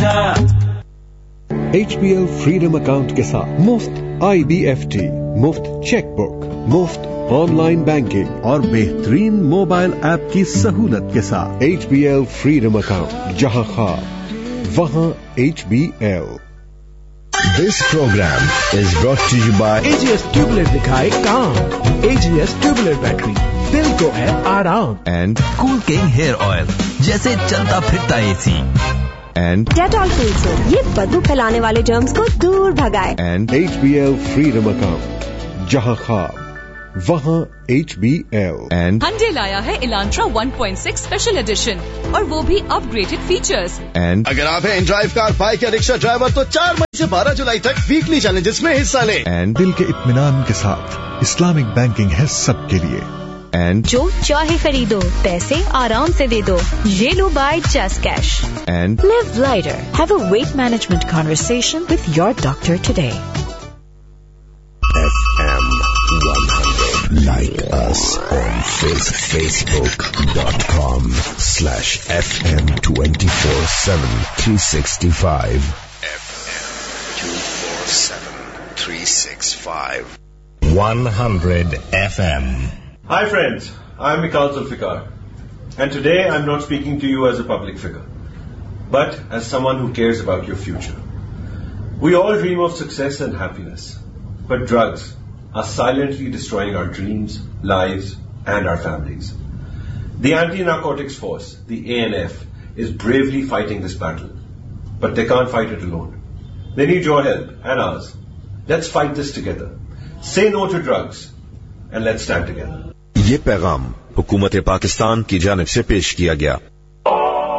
अच्छा। HBL freedom account के साथ मुफ्त IBFT, मुफ्त चेकबुक, मुफ्त ऑनलाइन बैंकिंग और बेहतरीन मोबाइल ऐप की सहूलत के साथ HBL फ्रीडम अकाउंट, जहां ख्वाब वहां HBL। This program is brought to you by AGS tubeless दिखाए काम, AGS ट्यूबलेट बैटरी, दिल को है आराम, and Cool King Hair Oil, जैसे चलता फिरता AC, and Dettol cool soap, ये बदबू फैलाने वाले जर्म्स को दूर भगाए, and HBL फ्रीडम अकाउंट, जहां ख्वाब वहां HBL। and Hyundai लाया है Elantra 1.6 स्पेशल एडिशन और वो भी अपग्रेडेड फीचर्स। and अगर आप हैं ड्राइव कार, बाइक या रिक्शा ड्राइवर तो 4 मई से 12 जुलाई तक वीकली चैलेंजेस में हिस्सा लें। and दिल के इत्मीनान के साथ इस्लामिक बैंकिंग है सबके लिए। and जो चाहे खरीदो, पैसे आराम से दे दो, ये लो by just cash. and Live lighter. Have a weight management conversation with your doctor today. FM 100. Like us on Facebook.com/FM247-365. FM247-365. 100 FM. Hi friends, I'm Mikhail Zulfikar, and today I'm not speaking to you as a public figure, but as someone who cares about your future. We all dream of success and happiness, but drugs are silently destroying our dreams, lives, and our families. The Anti-Narcotics Force, the ANF, is bravely fighting this battle, but they can't fight it alone. They need your help and ours. Let's fight this together. Say no to drugs, and let's stand together. یہ پیغام حکومت پاکستان کی جانب سے پیش کیا گیا.